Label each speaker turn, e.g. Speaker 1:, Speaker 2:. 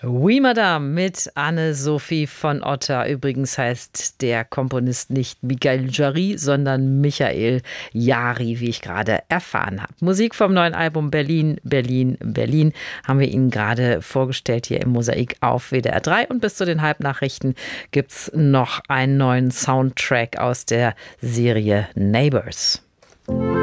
Speaker 1: Oui, Madame mit Anne-Sophie von Otter. Übrigens heißt der Komponist nicht Michael Jarry, sondern Michael Jari, wie ich gerade erfahren habe. Musik vom neuen Album Berlin, Berlin, Berlin haben wir Ihnen gerade vorgestellt hier im Mosaik auf WDR 3. Und bis zu den Halbnachrichten gibt es noch einen neuen Soundtrack aus der Serie Neighbours.